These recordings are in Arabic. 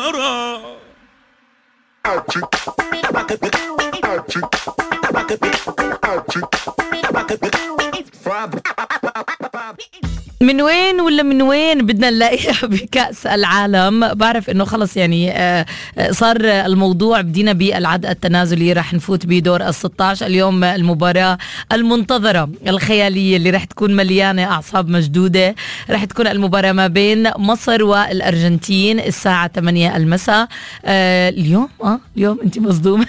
من وين ولا من وين بدنا نلاقيها بكأس العالم؟ بعرف انه خلص يعني صار الموضوع، بدينا بالعد التنازلي، رح نفوت بدور ال16 اليوم. المباراة المنتظرة الخيالية اللي رح تكون مليانة أعصاب مشدودة، رح تكون المباراة ما بين مصر والأرجنتين الساعة 8 المساء اليوم. اليوم انت مصدومة.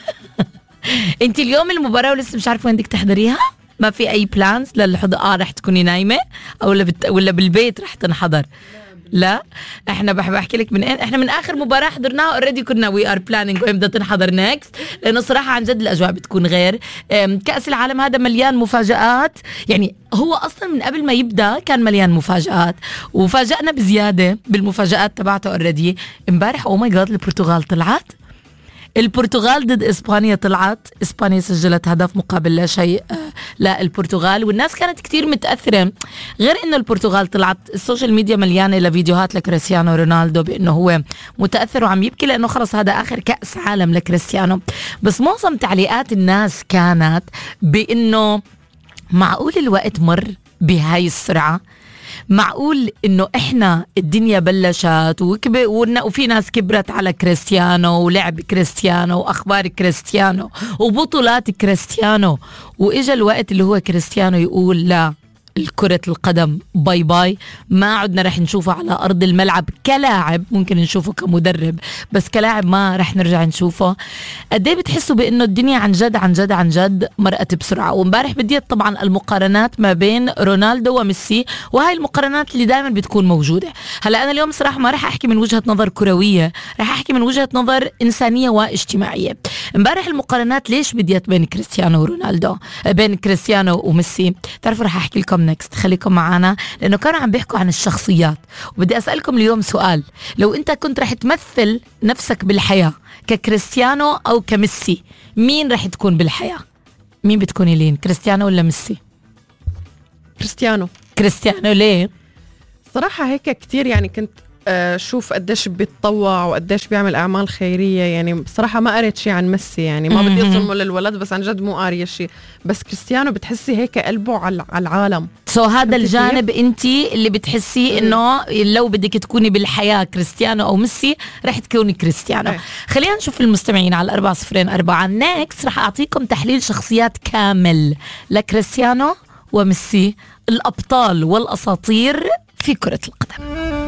انت اليوم المباراة ولسه مش عارفة وين بدك تحضريها؟ ما في اي بلانز للحضور؟ رح تكوني نايمه او ولا بالبيت رح تنحضر؟ لا، احنا بحكي لك من احنا من اخر مباراه حضرناها اوريدي كنا وي ار بلانينج وين بدها تنحضر نيكست، لانه صراحه عن جد الاجواء بتكون غير. كاس العالم هذا مليان مفاجآت، يعني هو اصلا من قبل ما يبدا كان مليان مفاجآت، وفاجأنا بزياده بالمفاجآت تبعته اوريدي. امبارح او ماي جاد البرتغال طلعت، البرتغال ضد إسبانيا طلعت، إسبانيا سجلت هدف مقابل لا شيء للبرتغال، والناس كانت كتير متأثرة. غير إنه البرتغال طلعت، السوشيال ميديا مليانة لفيديوهات لكريستيانو رونالدو بإنه هو متأثر وعم يبكي لأنه خلص هذا آخر كأس عالم لكريستيانو. بس معظم تعليقات الناس كانت بإنه معقول الوقت مر بهاي السرعة؟ معقول انه احنا الدنيا بلشت وفي ناس كبرت على كريستيانو ولعب كريستيانو واخبار كريستيانو وبطولات كريستيانو، واجا الوقت اللي هو كريستيانو يقول لا، الكرة القدم باي باي، ما عدنا رح نشوفه على أرض الملعب كلاعب، ممكن نشوفه كمدرب بس كلاعب ما رح نرجع نشوفه. قديه بتحسوا بأنه الدنيا عن جد عن جد عن جد مرقت بسرعة. ومبارح بديت طبعا المقارنات ما بين رونالدو وميسي، وهاي المقارنات اللي دائما بتكون موجودة. هلا أنا اليوم صراحة ما رح أحكي من وجهة نظر كروية، رح أحكي من وجهة نظر إنسانية واجتماعية. مبارح المقارنات ليش بديت بين كريستيانو ورونالدو، بين كريستيانو وميسي؟ تعرفوا رح أحكي لكم نكست، خليكم معنا لأنه كانوا عم بيحكوا عن الشخصيات. وبدي أسألكم اليوم سؤال، لو أنت كنت رح تمثل نفسك بالحياة ككريستيانو أو كميسي، مين رح تكون بالحياة؟ مين بتكوني لين، كريستيانو ولا ميسي؟ كريستيانو ليه؟ صراحة هيك كتير، يعني كنت شوف قديش بيتطوع وقديش بيعمل أعمال خيرية. يعني بصراحة ما قريت شيء عن ميسي، يعني ما بدي أظلمه للولد، بس عن جد مو قارية شيء. بس كريستيانو بتحسي هيك قلبه على العالم. هذا الجانب انتي اللي بتحسي انه لو بدك تكوني بالحياة كريستيانو او ميسي رح تكوني كريستيانو. خلينا نشوف المستمعين على 404. نيكست رح أعطيكم تحليل شخصيات كامل لكريستيانو وميسي، الأبطال والأساطير في كرة القدم.